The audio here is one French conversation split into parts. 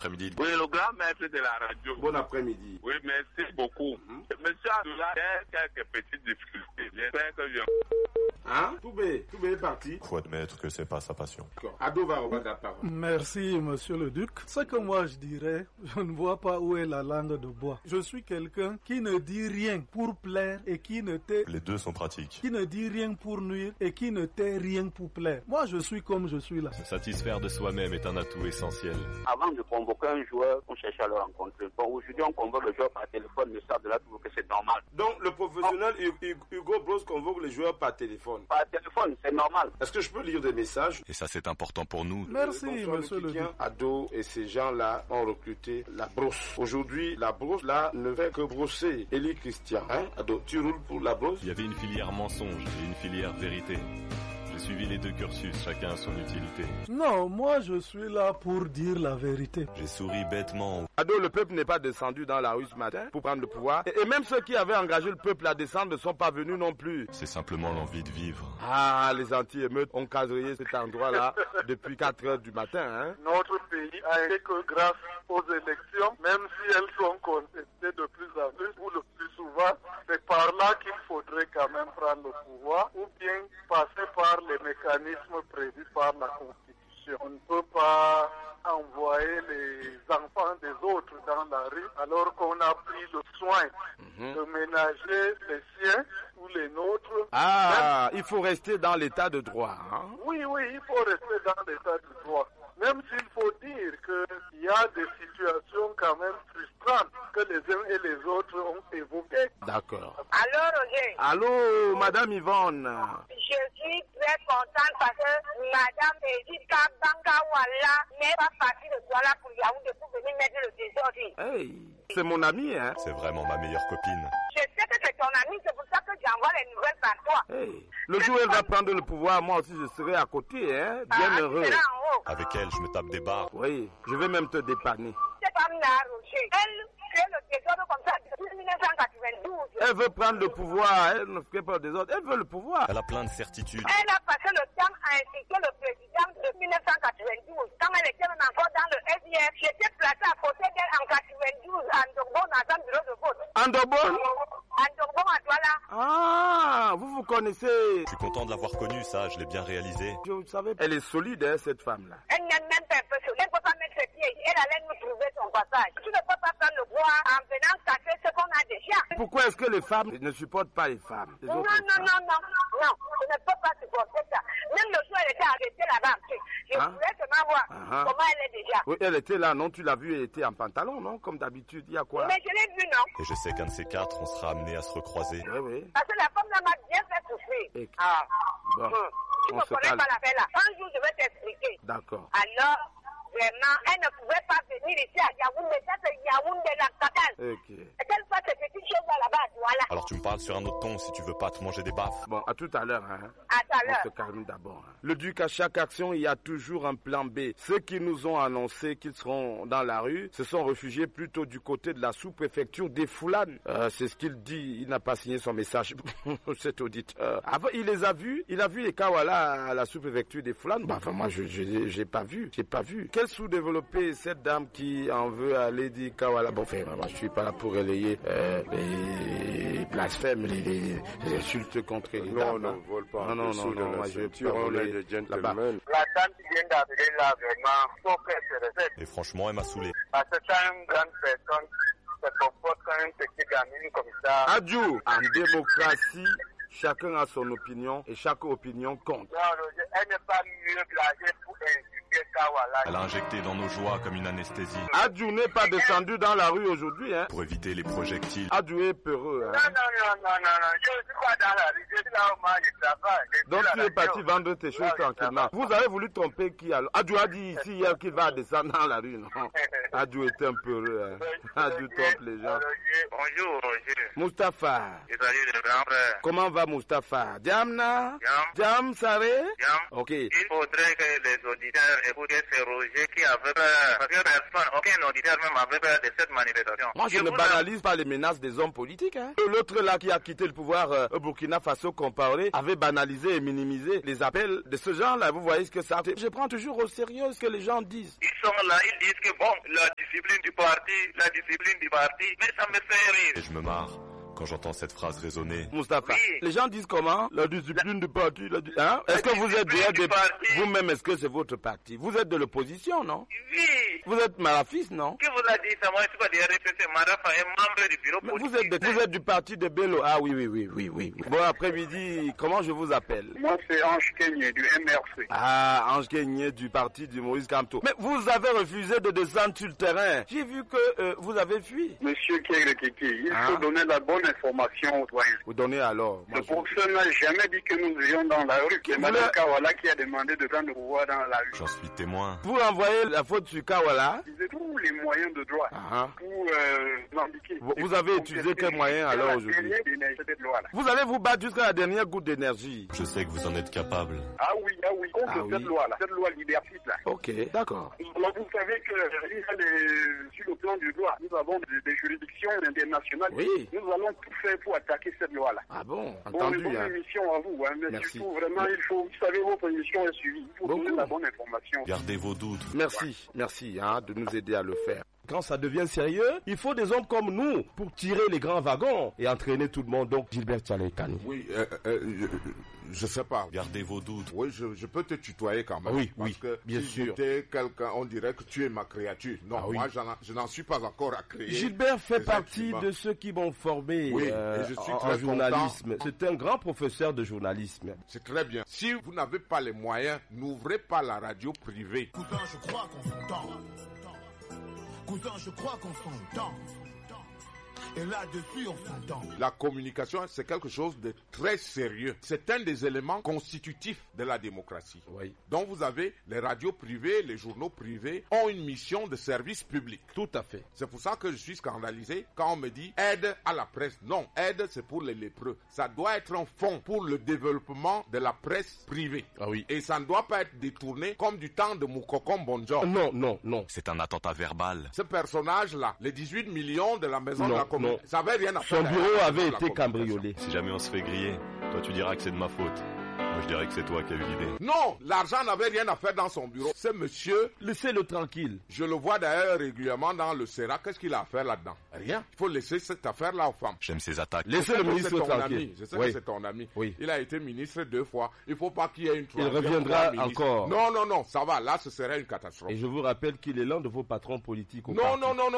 après-midi. Oui, le grand maître de la radio. Bon après-midi. Oui, merci beaucoup. Monsieur Adoula, il y a quelques petites difficultés. J'espère que je... Hein? Toubé est parti. Faut admettre que c'est pas sa passion. Ado va reprendre la parole. Merci, monsieur le duc. Ce que moi je dirais, je ne vois pas où est la langue de bois. Je suis quelqu'un qui ne dit rien pour plaire et qui ne tait... Les deux sont pratiques. Qui ne dit rien pour nuire et qui ne tait rien pour plaire. Moi, je suis comme je suis là. Se satisfaire de soi-même est un atout essentiel. Avant de convoquer un joueur, on cherche à le rencontrer. Bon, aujourd'hui, on convoque le joueur par téléphone, mais ça, de là, trouve que c'est normal. Donc, le professionnel Hugo Bros convoque les joueurs par téléphone. Par téléphone, c'est normal. Est-ce que je peux lire des messages? Et ça, c'est important pour nous. Merci, Bonsoir, monsieur le duc. Ado et ces gens-là ont recruté la brosse. Aujourd'hui, la brosse, là, ne fait que brosser. Élie Christian, hein? Ado, tu roules pour la brosse? Il y avait une filière mensonge et une filière vérité. J'ai suivi les deux cursus, chacun a son utilité. Non, moi je suis là pour dire la vérité. J'ai souri bêtement. Ado, le peuple n'est pas descendu dans la rue ce matin pour prendre le pouvoir. Et même ceux qui avaient engagé le peuple à descendre ne sont pas venus non plus. C'est simplement l'envie de vivre. Ah, les anti-émeutes ont quadrillé cet endroit-là depuis 4 heures du matin, hein? Notre pays a été que grâce aux élections, même si elles sont contestées de plus en plus, ou le plus souvent, c'est par là qu'il faudrait quand même prendre le pouvoir, ou bien passer par les mécanismes prévus par la Constitution. On ne peut pas envoyer les enfants des autres dans la rue alors qu'on a pris le soin de ménager les siens ou les nôtres. Ah, il faut rester dans l'état de droit, hein? Oui, il faut rester dans l'état de droit. Même s'il faut dire qu'il y a des situations quand même frustrantes que les uns et les autres ont évoquées. D'accord. Allô, Roger? Allô, Madame Yvonne. Je suis très contente parce que Madame Edith Kabangawala n'est pas partie de Douala pour Yaoundé pour venir mettre le désordre. Hey, c'est mon ami, hein? C'est vraiment ma meilleure copine. Je sais que c'est ton ami, c'est pour ça que j'envoie les nouvelles par toi. Hey, le jour où elle va prendre le pouvoir, moi aussi je serai à côté, hein? Bien heureux. Tu seras en haut. Avec elle, je me tape des barres. Oui, je vais même te dépanner. Cette femme-là, Roger, elle fait le désordre comme ça depuis 1992. Elle veut prendre le pouvoir, elle ne fait pas des autres, elle veut le pouvoir. Elle a plein de certitudes. Elle a passé le temps à insulter le président de 1992. Quand elle était même encore dans le SDF, j'étais placé à côté d'elle en 92 à Ndogbo dans un bureau de vote. Andobon? À Ndogbo à Douala. Ah, vous connaissez. Je suis content de l'avoir connue, ça, je l'ai bien réalisé. Je savais, elle est solide, hein, cette femme-là. Elle n'est même pas impressionnée, elle ne peut pas mettre ses pieds. Elle allait nous trouver son passage. Tu ne peux pas prendre le bois en venant casser ce qu'on a déjà. Pourquoi est-ce que les femmes ne supportent pas les femmes? Non, je ne peux pas supporter ça. Même le jour où elle était arrêtée là-bas, je voulais seulement voir comment elle est déjà. Oui, elle était là, non? Tu l'as vue, elle était en pantalon, non? Comme d'habitude, il y a quoi? Mais je l'ai vue, non? Et je sais qu'un de ces quatre, on sera amené à se recroiser. Oui. Parce que la femme là m'a bien fait souffrir. Bon, tu ne connais pas l'affaire là. Un jour, je vais t'expliquer. D'accord. Alors, vraiment, elle ne pouvait pas venir ici à Yaoundé. Ça, c'est Yaoundé, la capitale. Ok. Et qu'elle fasse ces petites choses là-bas, voilà. Alors tu me parles sur un autre ton si tu veux pas te manger des baffes. Bon, à tout à l'heure, hein. À tout à l'heure. On se calme d'abord. Hein. Le duc, à chaque action, il y a toujours un plan B. Ceux qui nous ont annoncé qu'ils seront dans la rue se sont réfugiés plutôt du côté de la sous-préfecture des Foulanes. C'est ce qu'il dit. Il n'a pas signé son message, cet auditeur. Avant, il les a vus. Il a vu les Kawala à la sous-préfecture des Foulanes. Bah, enfin, moi, j'ai pas vu. J'ai pas vu. Quel sous-développé cette dame qui en veut à Lady Kawala? Bon, enfin, moi, je suis pas là pour relayer les blasphèmes, les insultes contre les dames. Non, on vole pas. Non, moi, je veux pas voler de gentlemen. La dame qui vient d'arriver là, vraiment, faut qu'elle se respecte. Et franchement, elle m'a saoulé. Parce que quand une grande personne se comporte comme une petite gamine comme ça. Adjou, en démocratie, chacun a son opinion et chaque opinion compte. Non, elle n'est pas mieux placée pour insulter Kawala. Elle a injecté dans nos joies comme une anesthésie. Adjou n'est pas descendu dans la rue aujourd'hui, hein. Pour éviter les projectiles. Adjou est peureux, hein. Non, je ne suis pas dans la rue, je suis là au moins, je travaille. Donc tu es parti vendre tes choses tranquillement. Vous avez voulu tromper qui alors? Adjou a dit ici hier qu'il va descendre dans la rue, non? Adjou est un peureux, hein. Adjou trompe les gens. Bonjour, Roger. Mustapha. Je salue le grand frère. Comment va Mustapha? Jamna? Jam Saré? Jam. Ok. Il faudrait que les auditeurs écouté, c'est Roger qui avait peur. Parce que personne, aucun auditeur même avait peur de cette manifestation. Moi, je ne banalise pas les menaces des hommes politiques. Hein. L'autre là qui a quitté le pouvoir au Burkina Faso qu'on parlait avait banalisé et minimisé les appels de ce genre-là. Vous voyez ce que ça... Je prends toujours au sérieux ce que les gens disent. Ils sont là, ils disent que bon, la discipline du parti, mais ça me fait rire. Et je me marre quand j'entends cette phrase résonner. Moustapha, oui. Les gens disent comment? La discipline du parti. Hein? Est-ce que vous êtes des vous-même, est-ce que c'est votre parti? Vous êtes de l'opposition, non? Oui. Vous êtes marafiste, non? Qui vous a dit ça? Moi, je suis pas des RFC. Marafa est membre du bureau politique. Vous êtes du parti de Bello. Ah oui. Bon après-midi, comment je vous appelle? Moi, c'est Ange Kenyé du MRC. Ah, Ange Kenyé du parti du Maurice Kamto. Mais vous avez refusé de descendre sur le terrain. J'ai vu que vous avez fui. Monsieur Kierekeki, il faut donner la bonne information aux doyens. Vous donnez alors. Le professeur n'a jamais dit que nous irions dans la rue. C'est Mme Kawala qui a demandé de prendre le pouvoir dans la rue. J'en suis témoin. Vous renvoyez la faute sur Kawala? Utilisez tous les moyens de droit pour l'indiquer. Vous avez utilisé quels moyens alors aujourd'hui? Vous allez vous battre jusqu'à la dernière goutte d'énergie. Je sais que vous en êtes capable. Ah oui, contre cette loi-là, cette loi liberticide-là. Ok, d'accord. Alors vous savez que sur le plan du droit, nous avons des juridictions internationales. Oui. Nous allons tout faire pour attaquer cette loi-là. Ah bon, entendu. Bonne émission à vous, mais merci. Surtout vraiment, vous savez, votre émission est suivie. Il faut donner la bonne information. Gardez vos doutes. Merci de nous aider à le faire. Quand ça devient sérieux, il faut des hommes comme nous pour tirer les grands wagons et entraîner tout le monde. Donc, Gilbert Tchalekani. Oui, je sais pas. Gardez vos doutes. Oui, je peux te tutoyer quand même. Oui, parce que bien si sûr. J'étais quelqu'un, on dirait que tu es ma créature. Non, moi, je n'en suis pas encore à créer. Gilbert fait partie de ceux qui m'ont formé et je suis en journalisme. C'est un grand professeur de journalisme. C'est très bien. Si vous n'avez pas les moyens, n'ouvrez pas la radio privée. Cousin, je crois qu'on s'entend. Cousin, je crois qu'on s'entend. Et là-dessus, on s'entend. La communication, c'est quelque chose de très sérieux. C'est un des éléments constitutifs de la démocratie. Oui. Donc vous avez les radios privées, les journaux privés ont une mission de service public. Tout à fait. C'est pour ça que je suis scandalisé quand on me dit aide à la presse. Non, aide c'est pour les lépreux. Ça doit être un fonds pour le développement de la presse privée. Ah oui. Et ça ne doit pas être détourné comme du temps de Moukoko Bonjo. Non. C'est un attentat verbal. Ce personnage-là, les 18 millions de la maison de la commune, ça avait rien à faire. Son bureau avait été cambriolé. Si jamais on se fait griller, toi tu diras que c'est de ma faute. Moi je dirais que c'est toi qui as eu l'idée. Non, l'argent n'avait rien à faire dans son bureau. Ce monsieur, laissez-le tranquille. Je le vois d'ailleurs régulièrement dans le Sérat. Qu'est-ce qu'il a à faire là-dedans? Rien. Il faut laisser cette affaire-là aux femmes. J'aime ses attaques. Laissez le ministre tranquille. Je sais que c'est ton ami. Oui. Il a été ministre 2 fois. Il ne faut pas qu'il y ait une troisième. Il reviendra encore. Non, ça va. Là, ce serait une catastrophe. Et je vous rappelle qu'il est l'un de vos patrons politiques. Non.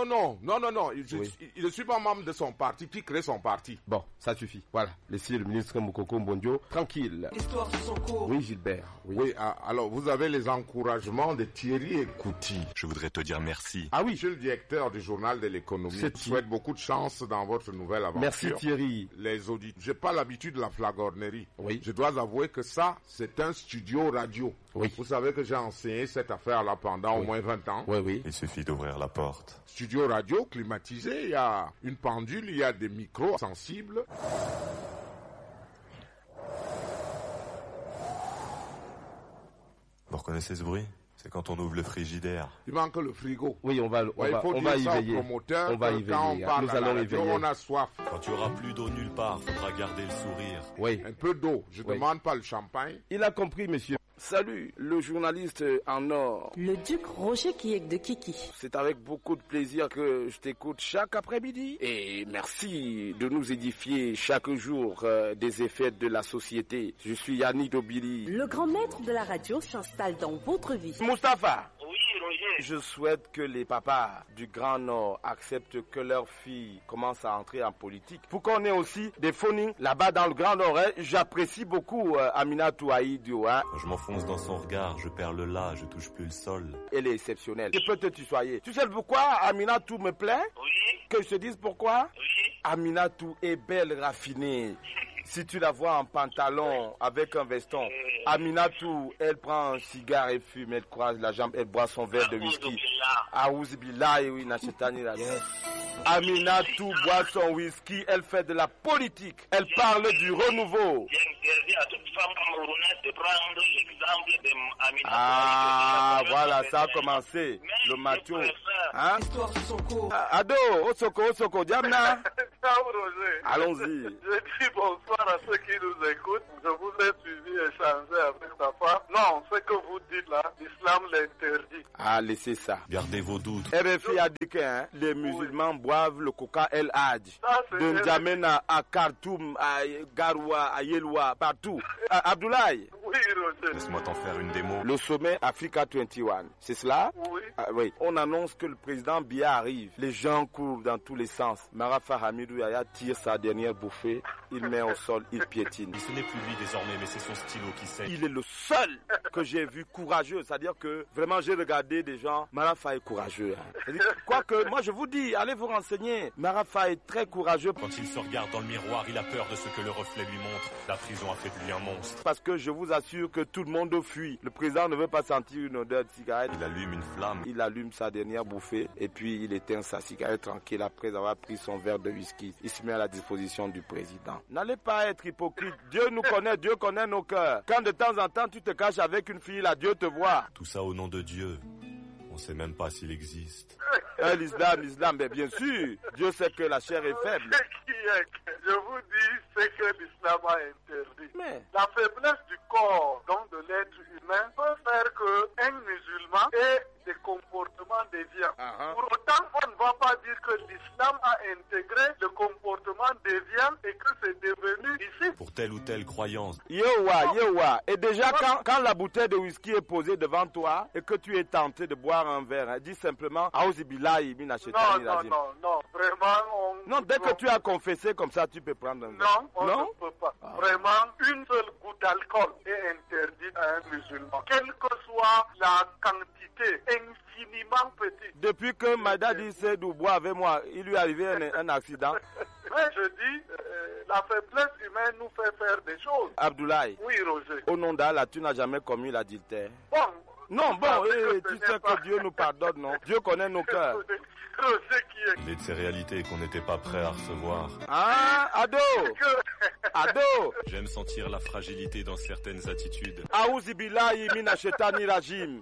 Il ne suis pas membre de son parti. Qui crée son parti? Bon, ça suffit. Voilà. Laissez le ministre Moukoko Mbondio tranquille. L'histoire sur son cours. Oui, Gilbert. Oui, alors vous avez les encouragements de Thierry Ekouti. Je voudrais te dire merci. Ah oui, je suis le directeur du journal de l'économie. Je souhaite beaucoup de chance dans votre nouvelle aventure. Merci Thierry. Les auditeurs, j'ai pas l'habitude de la flagornerie. Oui. Je dois avouer que ça, c'est un studio radio. Oui. Vous savez que j'ai enseigné cette affaire-là pendant au moins 20 ans. Oui. Il suffit d'ouvrir la porte. Studio radio climatisé, il y a une pendule, il y a des micros sensibles. Vous reconnaissez ce bruit? C'est quand on ouvre le frigidaire. Il manque le frigo. Oui, on va y veiller. Promoteur, on va y veiller. Quand on parle Nous allons y veiller. On a soif. Quand il n'y aura plus d'eau nulle part, faudra garder le sourire. Oui. Un peu d'eau. Je demande pas le champagne. Il a compris, monsieur. Salut, le journaliste en or. Le duc Roger Kiek de Kiki. C'est avec beaucoup de plaisir que je t'écoute chaque après-midi. Et merci de nous édifier chaque jour des effets de la société. Je suis Yannick Dobili. Le grand maître de la radio s'installe dans votre vie. Moustapha. Oui, Roger. Je souhaite que les papas du Grand Nord acceptent que leurs filles commencent à entrer en politique. Pour qu'on ait aussi des phonings là-bas dans le Grand Nord. J'apprécie beaucoup Amina Touaïdio. Quand je m'enfonce dans son regard, je perds le là, je touche plus le sol. Elle est exceptionnelle. Je peux te tutoyer. Tu sais pourquoi Amina Tou me plaît? Oui. Que je te dise pourquoi? Oui. Amina Tou est belle, raffinée. Si tu la vois en pantalon avec un veston, Aminatou, elle prend un cigare et fume, elle croise la jambe, elle boit son verre de whisky. Aouzubillah, oui, Nachetani là. Aminatou boit son whisky, elle fait de la politique, elle parle du renouveau. À toute femme camerounaise de prendre l'exemple d'Aminatou. Ah, voilà, ça a commencé. Le macho. Hein? Ado, Osoko, Diamna. Allons-y. Je dis bonsoir à ceux qui nous écoutent. Je vous ai suivi échanger avec sa femme. Non, ce que vous dites là, l'islam l'interdit. Ah, laissez ça. Gardez vos doutes. RFI a dit que les musulmans boivent le coca El Hadj. De N'Djamena à Khartoum, à Garoua, à Yelwa, partout. Abdoulaye. Oui, Roger. Laisse-moi t'en faire une démo. Le sommet Africa 21, c'est cela? Oui. Oui. On annonce que le président Biya arrive. Les gens courent dans tous les sens. Marafa Hamidou Yahya tire sa dernière bouffée. Il met au sol, il piétine. Ce n'est plus lui désormais, mais c'est son stylo qui saigne. Il est le seul que j'ai vu courageux. C'est-à-dire que vraiment j'ai regardé des gens. Marafa est courageux. Hein. Quoique, moi je vous dis, allez vous renseigner. Marafa est très courageux. Quand il se regarde dans le miroir, il a peur de ce que le reflet lui montre. La prison a fait de lui un monstre. Parce que je vous assure que tout le monde fuit. Le président ne veut pas sentir une odeur de cigarette. Il allume une flamme. Il allume sa dernière bouffée et puis il éteint sa cigarette tranquille après avoir pris son verre de whisky. Il se met à la disposition du président. N'allez pas être hypocrite. Dieu nous connaît, Dieu connaît nos cœurs. Quand de temps en temps tu te caches avec une fille là, Dieu te voit. Tout ça au nom de Dieu. On sait même pas s'il existe. L'islam, mais bien sûr. Dieu sait que la chair est faible. Je vous dis ce que l'islam a interdit. Mais la faiblesse du corps, donc de l'être humain, peut faire qu'un musulman ait des comportements déviants. Pour autant, on ne va pas dire que l'islam a intégré le comportement déviant et que c'est devenu ici. Pour telle ou telle croyance. Yewa. Et déjà, quand la bouteille de whisky est posée devant toi et que tu es tenté de boire un verre, hein, dis simplement Aouzibillahi minashetani rajim. Non, vraiment. Non, dès que tu as confessé comme ça, tu peux prendre un verre. Non, on ne peut pas. Vraiment, une seule goutte d'alcool est interdite à un musulman. Quelle que soit la quantité infiniment petite. Depuis que Maïda dit Seydou boit avec moi, il lui est arrivé un accident. Mais je dis, la faiblesse humaine nous fait faire des choses. Abdoulaye. Oui, Roger. Au nom d'Allah, tu n'as jamais commis l'adultère. Bon. Non, tu sais que Dieu nous pardonne, non? Dieu connaît nos cœurs. Il est de ces réalités qu'on n'était pas prêt à recevoir. Ah, Ado. J'aime sentir la fragilité dans certaines attitudes. Aouzibillahi minashetani rajim.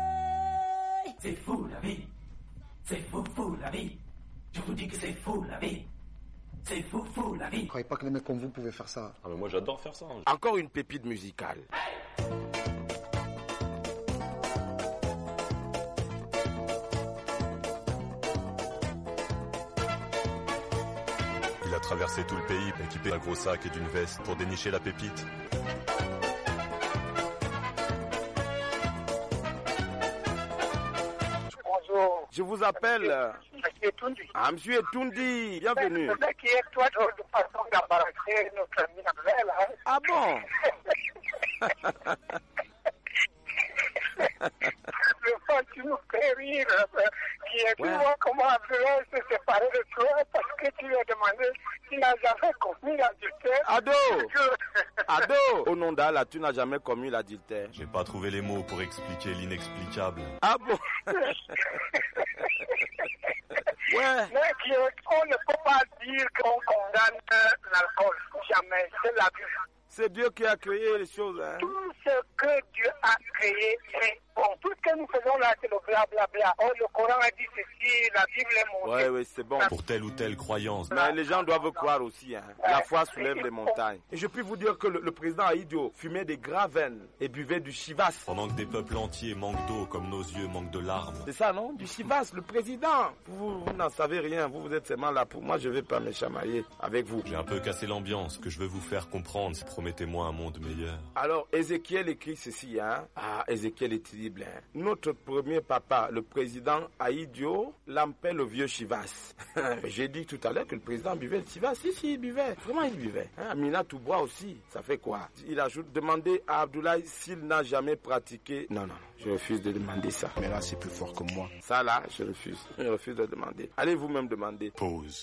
C'est fou la vie. C'est fou la vie. Je vous dis que c'est fou la vie. C'est fou la vie. Je croyais pas que les mecs comme vous pouvaient faire ça. Ah mais moi j'adore faire ça. Encore une pépite musicale. Il a traversé tout le pays, équipé d'un gros sac et d'une veste pour dénicher la pépite. Bonjour. Je vous appelle. Monsieur Tundi. Ah, Monsieur Tundi, bienvenue. C'est qui est toi de façon d'embarrasser notre ami Abdel, hein? Ah bon? Le fait tu nous fais rire, qui est toi comment Abdel s'est séparé de toi parce que tu lui as demandé s'il n'a jamais commis l'adultère. Ado, au nom d'Allah, tu n'as jamais commis l'adultère. J'ai pas trouvé les mots pour expliquer l'inexplicable. Ah bon? Ouais. Mais on ne peut pas dire qu'on condamne l'alcool. Jamais. C'est l'abus. C'est Dieu qui a créé les choses. Hein? Tout ce que Dieu a créé est bon. Tout ce que nous faisons là, c'est le blablabla. Oh, le Coran a dit ceci, la Bible est montée. Oui, c'est bon. Pour telle ou telle croyance. Mais les gens doivent croire aussi. Hein. La foi soulève les montagnes. Et je puis vous dire que le président Aïdio fumait des gravènes et buvait du chivas. Pendant que des peuples entiers manquent d'eau comme nos yeux manquent de larmes. C'est ça, non? Du chivas, le président. Vous n'en savez rien. Vous êtes seulement là pour moi. Je ne vais pas me chamailler avec vous. J'ai un peu cassé l'ambiance. Ce que je veux vous faire comprendre, c'est promettez-moi un monde meilleur. Alors, Ézéchiel écrit ceci. Hein? Ah, Ézéchiel est terrible. Hein? Notre premier papa, le président Aïdio, l'appelle le vieux chivas. J'ai dit tout à l'heure que le président buvait le chivas. Si, il buvait. Vraiment, il buvait. Hein? Amina Toubois aussi. Ça fait quoi? Il ajoute, demander à Abdoulaye s'il n'a jamais pratiqué. Non, je refuse de demander ça. Mais là, c'est plus fort que moi. Ça, là, je refuse. Je refuse de demander. Allez vous-même demander. Pause.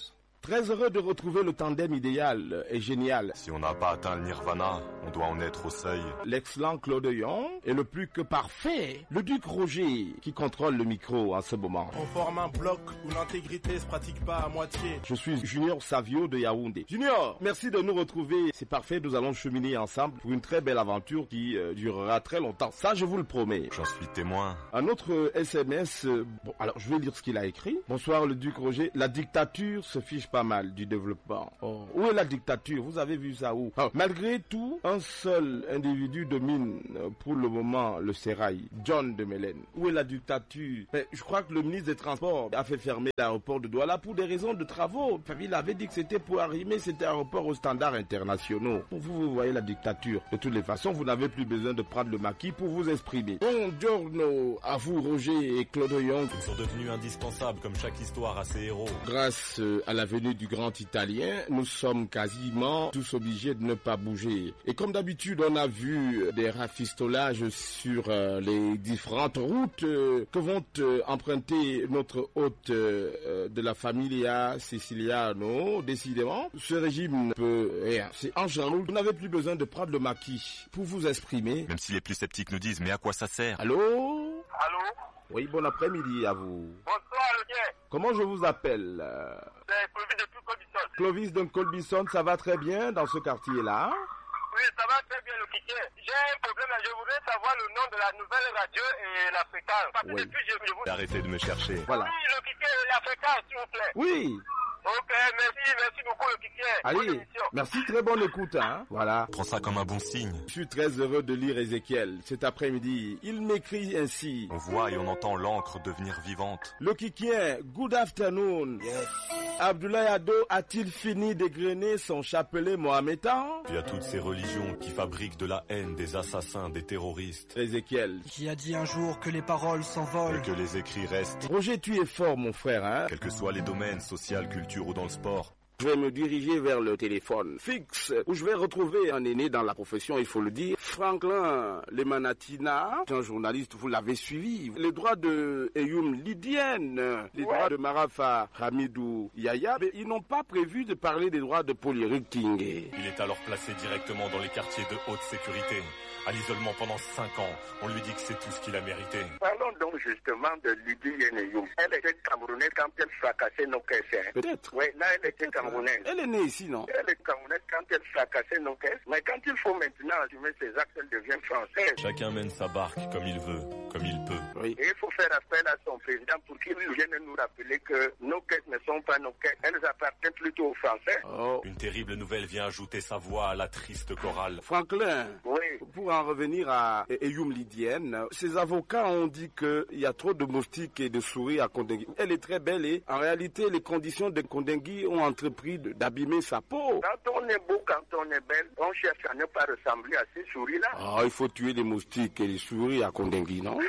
Très heureux de retrouver le tandem idéal et génial. Si on n'a pas atteint le nirvana, on doit en être au seuil. L'excellent Claude Yon et le plus que parfait, le duc Roger, qui contrôle le micro en ce moment. On forme un bloc où l'intégrité se pratique pas à moitié. Je suis Junior Savio de Yaoundé. Junior, merci de nous retrouver. C'est parfait, nous allons cheminer ensemble pour une très belle aventure qui durera très longtemps. Ça, je vous le promets. J'en suis témoin. Un autre SMS, bon, alors je vais lire ce qu'il a écrit. Bonsoir le duc Roger, la dictature se fiche pas mal du développement. Oh, où est la dictature? Vous avez vu ça où? Malgré tout, un seul individu domine pour le moment le sérail, John de Mélène. Où est la dictature? Je crois que le ministre des Transports a fait fermer l'aéroport de Douala pour des raisons de travaux. Il avait dit que c'était pour arrimer cet aéroport aux standards internationaux. Vous voyez la dictature. De toutes les façons, vous n'avez plus besoin de prendre le maquis pour vous exprimer. Buongiorno à vous Roger et Claude Young. Ils sont devenus indispensables comme chaque histoire à ses héros. Grâce à la venue du grand Italien, nous sommes quasiment tous obligés de ne pas bouger. Et comme d'habitude, on a vu des rafistolages sur les différentes routes que vont emprunter notre hôte de la Familia Siciliano. Décidément, ce régime peut rien. C'est en Jean-Loup. Vous n'avez plus besoin de prendre le maquis pour vous exprimer. Même si les plus sceptiques nous disent, mais à quoi ça sert? Allô? Allô? Oui, bon après-midi à vous. Bonsoir, le gars. Comment je vous appelle? C'est Clovis de Colbison. Clovis de Colbison, ça va très bien dans ce quartier-là? Oui, ça va très bien, le Kiki. J'ai un problème, je voudrais savoir le nom de la nouvelle radio et la fréquence. Parce que depuis, je vous... Arrêtez de me chercher. Voilà. Oui, le Kiki, la fréquence, s'il vous plaît. Oui. Ok, merci beaucoup, le Kiki. Allez, merci, très bonne écoute, hein. Voilà. Prends ça comme un bon signe. Je suis très heureux de lire Ézéchiel cet après-midi. Il m'écrit ainsi. On voit et on entend l'encre devenir vivante. Le Kikien, good afternoon. Yes. Abdoulaye Ado a-t-il fini d'égrener son chapelet mohamédan? Il y a toutes ces religions qui fabriquent de la haine, des assassins, des terroristes. Ézéchiel. Qui a dit un jour que les paroles s'envolent et que les écrits restent. Roger, tu es fort, mon frère, hein? Quels que soient les domaines, social, culture ou dans le sport. Je vais me diriger vers le téléphone fixe où je vais retrouver un aîné dans la profession, il faut le dire. Franklin Lemanatina, un journaliste, vous l'avez suivi. Les droits de Eyoum Lydienne, les droits de Marafa Hamidou Yaya, mais ils n'ont pas prévu de parler des droits de Paul Eric Tingé. Il est alors placé directement dans les quartiers de haute sécurité. À l'isolement pendant 5 ans, on lui dit que c'est tout ce qu'il a mérité. Parlons donc justement de Lydie Yeneyoum. Elle était camerounaise quand elle fracassait nos caisses. Peut-être. Oui, là elle était camerounaise. Elle est née ici, non? Elle est camerounaise quand elle fracassait nos caisses. Mais quand il faut maintenant assumer ses actes, elle devient française. Chacun mène sa barque comme il veut, comme il peut. Oui. Et il faut faire appel à son président pour qu'il vienne nous rappeler que nos caisses ne sont pas nos caisses. Elles appartiennent plutôt aux Français. Oh. Une terrible nouvelle vient ajouter sa voix à la triste chorale. Franklin, oui. Pour en revenir à Eyoum Lydienne, ses avocats ont dit qu'il y a trop de moustiques et de souris à Kondengui. Elle est très belle et en réalité les conditions de Kondengui ont entrepris d'abîmer sa peau. Quand on est beau, quand on est belle, on cherche à ne pas ressembler à ces souris-là. Ah, il faut tuer les moustiques et les souris à Kondengui, non?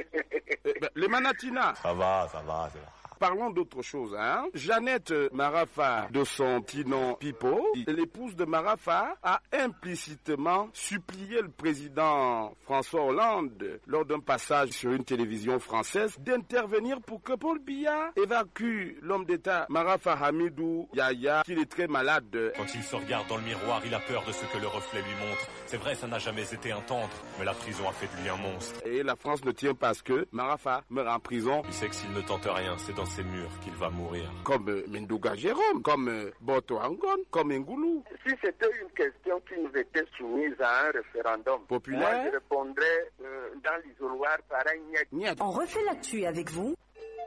Les Manatina. Ça va, ça va. Parlons d'autre chose, hein. Jeannette Marafa, de son petit nom Pipo, l'épouse de Marafa, a implicitement supplié le président François Hollande, lors d'un passage sur une télévision française, d'intervenir pour que Paul Biya évacue l'homme d'État Marafa Hamidou Yaya, qu'il est très malade. Quand il se regarde dans le miroir, il a peur de ce que le reflet lui montre. C'est vrai, ça n'a jamais été un tendre, mais la prison a fait de lui un monstre. Et la France ne tient pas à ce que Marafa meure en prison. Il sait que s'il ne tente rien, c'est dans ces murs qu'il va mourir. Comme Mendouga Jérôme, comme Boto Angon, comme Ngoulou. Si c'était une question qui nous était soumise à un référendum populaire, moi je répondrais dans l'isoloir par un niet. On refait l'actu avec vous.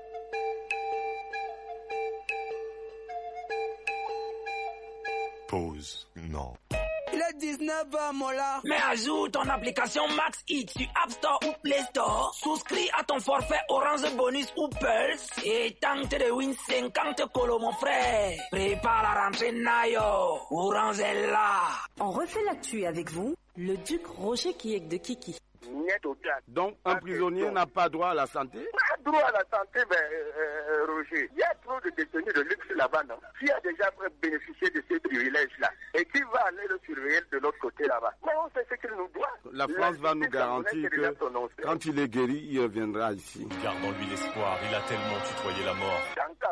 Pause. Non. Il est 19h, Mola. Mais ajoute ton application Max It sur App Store ou Play Store. Souscris à ton forfait Orange Bonus ou Pulse et tente de win 50 colos, mon frère. Prépare la rentrée Nayo. Orange est là. On refait l'actu avec vous. Le duc Roger Kiek de Kiki. Donc, un prisonnier n'a pas droit à la santé? Pas droit à la santé, Roger. Il y a trop de détenus de luxe là-bas, non? Qui a déjà bénéficié de ces privilèges-là? Et qui va aller le surveiller de l'autre côté là-bas? Mais on sait ce qu'il nous doit. La France va nous garantir que quand il est guéri, il reviendra ici. Garde en lui l'espoir, il a tellement tutoyé la mort. Tant qu'à faire,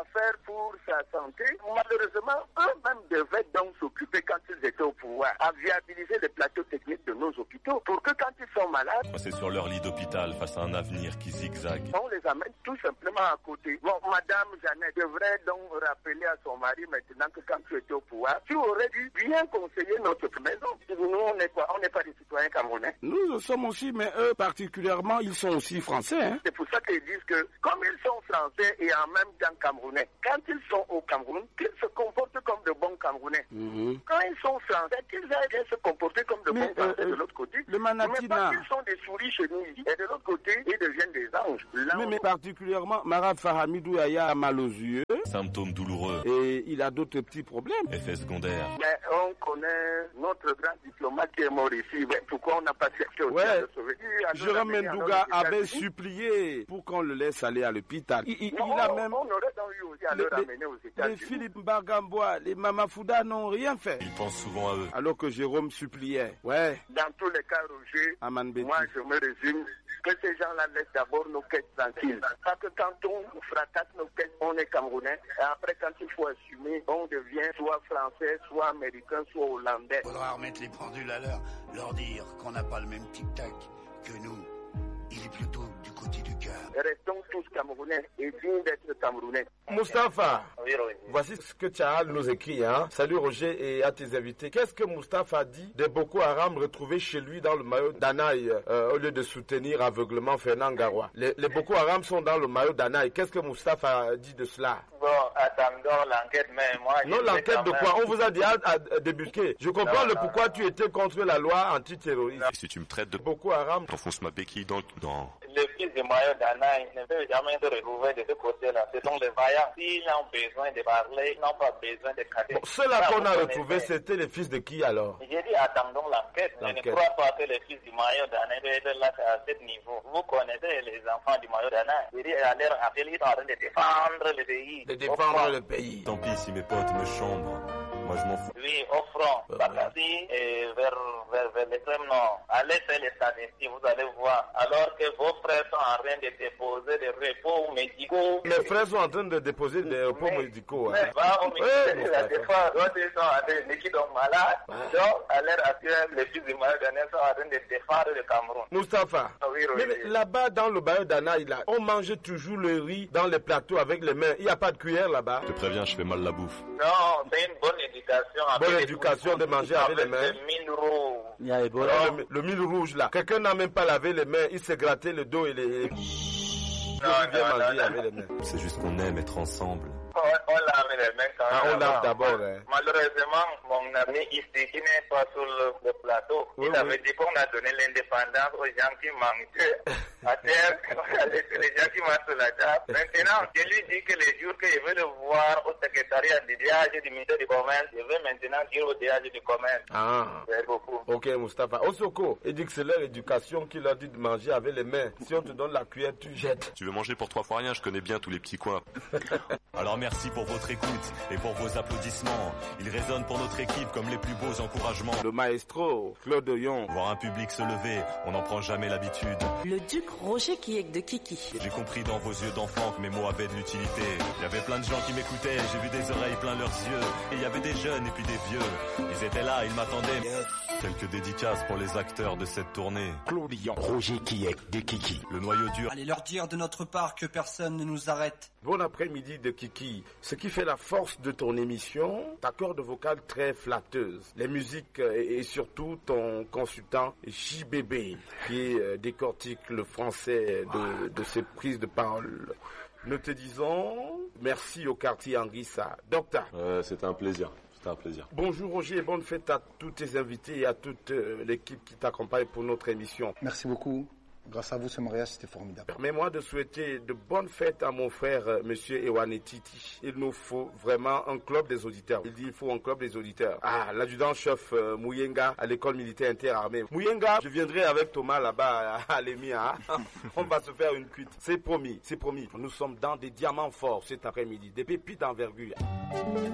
pour sa santé. Malheureusement, eux-mêmes devaient donc s'occuper quand ils étaient au pouvoir, à viabiliser les plateaux techniques de nos hôpitaux pour que quand ils sont malades, C'est sur leur lit d'hôpital face à un avenir qui zigzague. on les amène tout simplement à côté. Bon, Madame Jeannette devrait donc rappeler à son mari maintenant que quand tu étais au pouvoir, tu aurais dû bien conseiller notre maison. Nous, on n'est quoi? On n'est pas des citoyens camerounais. Nous sommes aussi, mais eux particulièrement, ils sont aussi français. Hein? C'est pour ça qu'ils disent que comme ils sont français et en même temps camerounais, quand ils sont au Cameroun, qu'ils se comportent comme de bons Camerounais. Quand ils sont français, qu'ils aillent bien se comporter comme de bons français de l'autre côté. Le Manatina. Mais pas qu'ils sont des souris chez nous ici, et de l'autre côté, ils deviennent des anges. Là, Mais particulièrement, Marad Fahamidou Aya a mal aux yeux. Symptômes douloureux. Et il a d'autres petits problèmes. Effets secondaires. Mais on connaît notre grand diplomate qui est mort ici. Mais pourquoi on n'a pas cherché aussi à le sauver? Jérôme Mendouga avait supplié pour qu'on le laisse aller à l'hôpital. Il a même... On aurait donc eu aussi à le ramener aux États-Unis. Les Philippe Mbagambois, les Mamafouda n'ont rien fait. Ils pensent souvent à eux. Alors que Jérôme suppliait. Ouais. Dans tous les cas, Roger, Aman moi je me résume que ces gens-là laissent d'abord nos quêtes tranquilles. Parce que quand on fracasse nos quêtes, on est Camerounais. Et après, quand il faut assumer, on devient soit français, soit américain, soit hollandais. Il faudra remettre les pendules à l'heure, leur dire qu'on n'a pas le même tic-tac que nous. Il est plutôt du côté du cœur. Restons tous Camerounais et dignes d'être Camerounais. Moustapha, voici ce que Tchahal nous écrit. Hein. Salut Roger et à tes invités. Qu'est-ce que Moustapha dit des Boko Haram retrouvés chez lui dans le maillot d'Anaï au lieu de soutenir aveuglement Fernand Garoua? Les Boko Haram sont dans le maillot d'Anaï. Qu'est-ce que Moustapha dit de cela? Bon, attendons l'enquête, mais moi... Non, l'enquête de quoi? On vous a dit à débusquer. Je comprends pourquoi tu étais contre la loi antiterroriste. Si tu me traites de Boko Haram, t'enfonces ma béquille dans le... Non. Le fils de maillot d'Anaï ne peut jamais se retrouver de ce côté-là. Ce sont les vaillants. S'ils ont besoin de parler, ils n'ont pas besoin de cacher. Bon, ceux-là qu'on a retrouvés, c'était les fils de qui alors? J'ai dit attendons l'enquête. Je ne crois pas que les fils du maillot d'Anaï peuvent être là à ce niveau. Vous connaissez les enfants du maillot d'Anaï. Je dis à leur appel, ils sont en train de défendre le pays. De défendre le pays. Tant pis si mes potes me chambrent. Moi, je m'en fous. Oui, au front, Bakassi et vers l'extrême nord. Allez faire les statistiques, vous allez voir. Alors que vos frères sont en train de déposer des repos médicaux. Mes frères sont en train de déposer des repos médicaux. Mais va au ministère de la Défense, d'autres sont en train de qui sont malades. Donc, à l'heure actuelle, les fils du maillot d'Anaï sont en train de défendre le Cameroun. Moustapha, mais là-bas dans le maillot d'Anaï, on mange toujours le riz dans les plateaux avec les mains. Il n'y a pas de cuillère là-bas. Je te préviens, je fais mal la bouffe. Non, c'est une bonne éducation. Bonne éducation de manger avec les mains. Le mille rouge. Il y a Ebola. Le mille rouge là. Quelqu'un n'a même pas lavé les mains. Il s'est gratté le dos et les... C'est juste qu'on aime être ensemble. On lave les mains quand même. On lave d'abord. Malheureusement, mon ami ici qui n'est pas sur le plateau, il avait dit qu'on a donné l'indépendance aux gens qui mangent à terre, les gens qui mangent sur la table. Maintenant, je lui dis que les jours que je vais le voir au secrétariat du DH du ministère du Commerce, je vais maintenant dire au DH du Commerce. Merci beaucoup. Ok, Moustapha. Osoko, il dit que c'est leur éducation qui leur dit de manger avec les mains. Si on te donne la cuillère, tu jettes. Tu veux manger pour 3 fois rien, je connais bien tous les petits coins. Alors merci pour votre écoute et pour vos applaudissements. Ils résonnent pour notre équipe comme les plus beaux encouragements. Le maestro, Claude Yon. Voir un public se lever, on n'en prend jamais l'habitude. Le duc Roger Kiek de Kiki. J'ai compris dans vos yeux d'enfant que mes mots avaient de l'utilité. Il y avait plein de gens qui m'écoutaient, j'ai vu des oreilles plein leurs yeux. Et il y avait des jeunes et puis des vieux. Ils étaient là, ils m'attendaient. Quelques dédicaces pour les acteurs de cette tournée. Claude Yon, Roger Kiek de Kiki. Le noyau dur. Allez leur dire de notre part que personne ne nous arrête. Bon après-midi de Kiki. Ce qui fait la force de ton émission, ta corde vocale très flatteuse. Les musiques et surtout ton consultant JBB qui décortique le français de ses prises de parole. Nous te disons merci au quartier Anguissa. Docteur. C'était un plaisir. Un plaisir. Bonjour Roger et bonne fête à tous tes invités et à toute l'équipe qui t'accompagne pour notre émission. Merci beaucoup. Grâce à vous, ce mariage, c'était formidable. Permets-moi de souhaiter de bonnes fêtes à mon frère, monsieur Ewane Titi. Il nous faut vraiment un club des auditeurs. Il dit il faut un club des auditeurs. L'adjudant-chef Mouyenga à l'école militaire interarmée. Mouyenga, je viendrai avec Thomas là-bas à l'Émia. On va se faire une cuite. C'est promis, c'est promis. Nous sommes dans des diamants forts cet après-midi, des pépites d'envergure.